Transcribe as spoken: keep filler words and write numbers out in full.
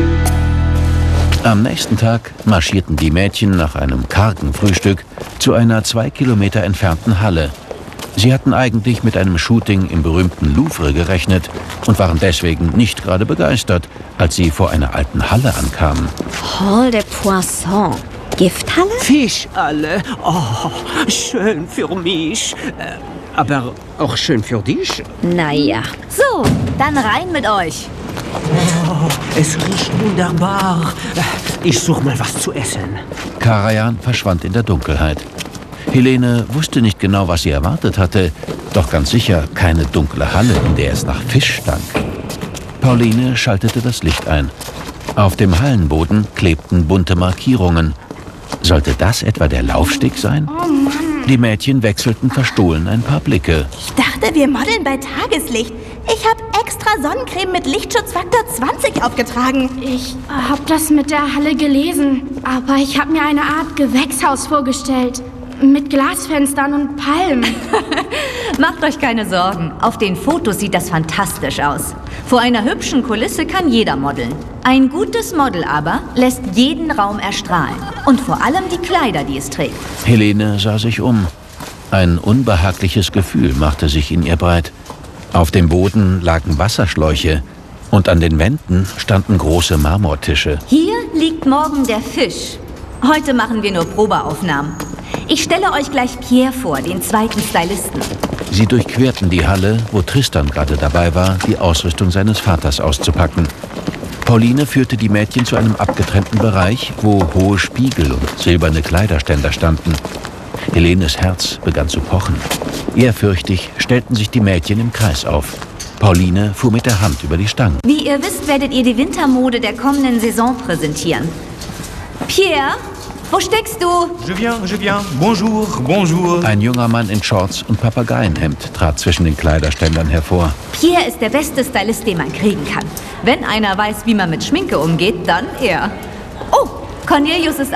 Am nächsten Tag marschierten die Mädchen nach einem kargen Frühstück zu einer zwei Kilometer entfernten Halle. Sie hatten eigentlich mit einem Shooting im berühmten Louvre gerechnet und waren deswegen nicht gerade begeistert, als sie vor einer alten Halle ankamen. Hall des Poissons. Gifthalle? Fischhalle. Oh, schön für mich. Äh, aber auch schön für dich. Naja. So, dann rein mit euch. Oh, es riecht wunderbar. Ich suche mal was zu essen. Karajan verschwand in der Dunkelheit. Helene wusste nicht genau, was sie erwartet hatte, doch ganz sicher keine dunkle Halle, in der es nach Fisch stank. Pauline schaltete das Licht ein. Auf dem Hallenboden klebten bunte Markierungen. Sollte das etwa der Laufsteg sein? Oh Mann. Die Mädchen wechselten verstohlen ein paar Blicke. Ich dachte, wir modeln bei Tageslicht. Ich habe extra Sonnencreme mit Lichtschutzfaktor zwanzig aufgetragen. Ich habe das mit der Halle gelesen, aber ich habe mir eine Art Gewächshaus vorgestellt. Mit Glasfenstern und Palmen. Macht euch keine Sorgen. Auf den Fotos sieht das fantastisch aus. Vor einer hübschen Kulisse kann jeder modeln. Ein gutes Model aber lässt jeden Raum erstrahlen. Und vor allem die Kleider, die es trägt. Helene sah sich um. Ein unbehagliches Gefühl machte sich in ihr breit. Auf dem Boden lagen Wasserschläuche und an den Wänden standen große Marmortische. Hier liegt morgen der Fisch. Heute machen wir nur Probeaufnahmen. Ich stelle euch gleich Pierre vor, den zweiten Stylisten. Sie durchquerten die Halle, wo Tristan gerade dabei war, die Ausrüstung seines Vaters auszupacken. Pauline führte die Mädchen zu einem abgetrennten Bereich, wo hohe Spiegel und silberne Kleiderständer standen. Helenes Herz begann zu pochen. Ehrfürchtig stellten sich die Mädchen im Kreis auf. Pauline fuhr mit der Hand über die Stangen. Wie ihr wisst, werdet ihr die Wintermode der kommenden Saison präsentieren. Pierre, wo steckst du? Je viens, je viens. Bonjour, bonjour. Ein junger Mann in Shorts und Papageienhemd trat zwischen den Kleiderständern hervor. Pierre ist der beste Stylist, den man kriegen kann. Wenn einer weiß, wie man mit Schminke umgeht, dann er. Oh, Cornelius ist